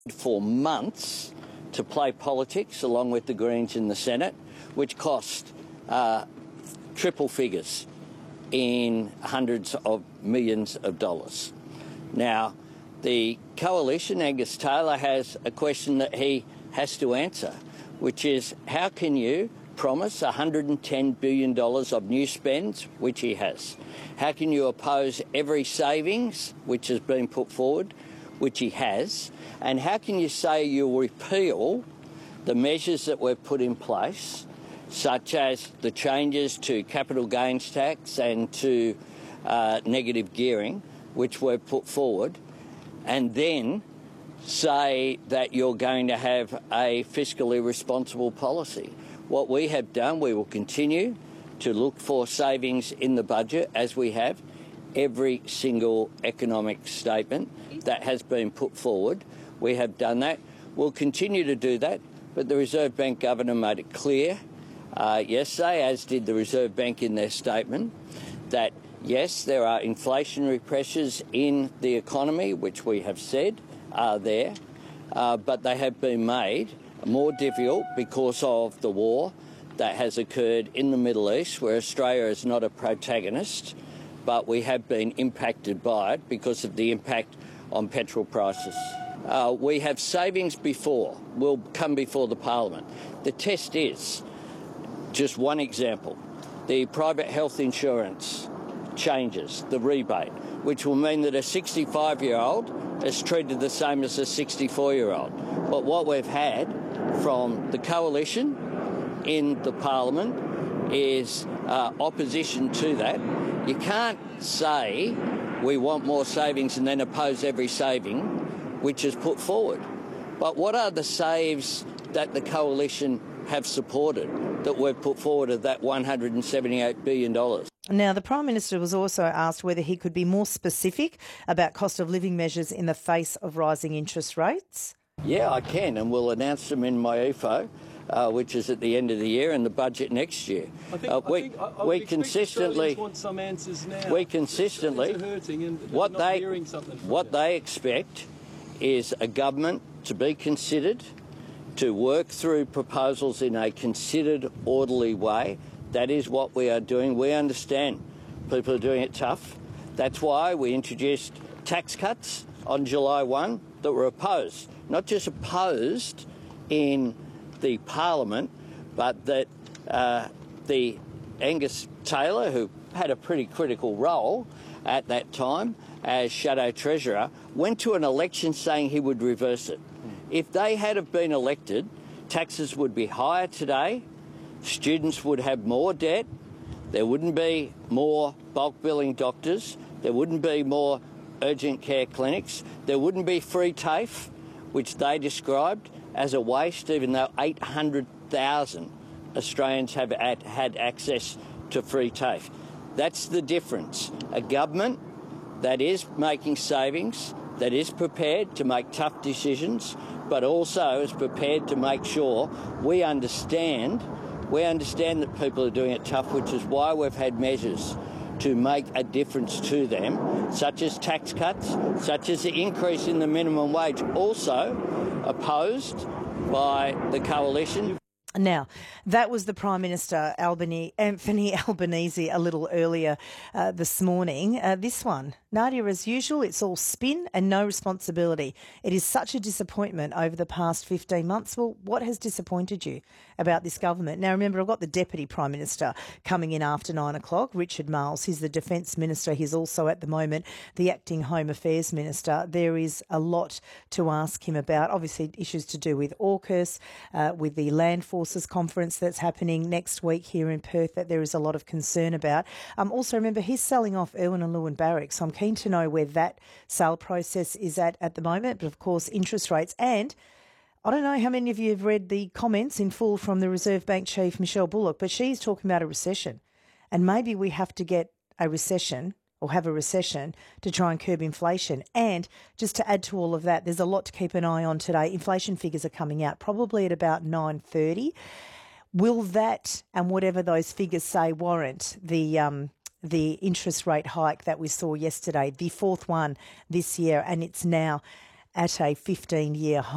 for months to play politics along with the Greens in the Senate, which cost triple figures in hundreds of millions of dollars. Now, the coalition, Angus Taylor, has a question that he has to answer, which is how can you promise $110 billion of new spends, which he has? How can you oppose every savings which has been put forward, which he has? And how can you say you'll repeal the measures that we've put in place, such as the changes to capital gains tax and to negative gearing, which we've put forward, and then say that you're going to have a fiscally responsible policy? What we have done, we will continue to look for savings in the budget, as we have every single economic statement that has been put forward. We have done that. We'll continue to do that, but the Reserve Bank Governor made it clear yesterday, as did the Reserve Bank in their statement, that yes, there are inflationary pressures in the economy, which we have said are there, but they have been made more difficult because of the war that has occurred in the Middle East, where Australia is not a protagonist, but we have been impacted by it because of the impact on petrol prices. We have savings will come before the Parliament. The test is, just one example, the private health insurance changes, the rebate, which will mean that a 65-year-old is treated the same as a 64-year-old. But what we've had from the coalition in the Parliament is opposition to that. You can't say we want more savings and then oppose every saving which is put forward. But what are the saves that the coalition have supported that we've put forward of that $178 billion? Now, the Prime Minister was also asked whether he could be more specific about cost of living measures in the face of rising interest rates. Yeah, I can, and we'll announce them in my EFO, which is at the end of the year, and the budget next year. We consistently want some answers now. We consistently what they expect is a government to be considered, to work through proposals in a considered, orderly way. That is what we are doing. We understand people are doing it tough. That's why we introduced tax cuts on July 1 that were opposed. Not just opposed in the Parliament, but that the Angus Taylor, who had a pretty critical role at that time as Shadow Treasurer, went to an election saying he would reverse it. If they had have been elected, taxes would be higher today, students would have more debt, there wouldn't be more bulk billing doctors, there wouldn't be more urgent care clinics, there wouldn't be free TAFE, which they described as a waste, even though 800,000 Australians have had access to free TAFE. That's the difference. A government that is making savings, that is prepared to make tough decisions, but also is prepared to make sure we understand that people are doing it tough, which is why we've had measures to make a difference to them, such as tax cuts, such as the increase in the minimum wage, also opposed by the coalition. Now, that was the Prime Minister, Anthony Albanese, a little earlier this morning. This one, Nadia, as usual, it's all spin and no responsibility. It is such a disappointment over the past 15 months. Well, what has disappointed you about this government? Now, remember, I've got the Deputy Prime Minister coming in after 9 o'clock, Richard Marles. He's the Defence Minister. He's also, at the moment, the Acting Home Affairs Minister. There is a lot to ask him about. Obviously, issues to do with AUKUS, with the Land Forces Conference that's happening next week here in Perth that there is a lot of concern about. Also, remember, he's selling off Irwin and Lewin Barracks, so I'm keen to know where that sale process is at the moment. But, of course, interest rates. And I don't know how many of you have read the comments in full from the Reserve Bank Chief, Michelle Bullock, but she's talking about a recession. And maybe we have to get a recession or have a recession to try and curb inflation. And just to add to all of that, there's a lot to keep an eye on today. Inflation figures are coming out probably at about 9:30. Will that and whatever those figures say warrant the interest rate hike that we saw yesterday, the fourth one this year, and it's now at a 15-year high?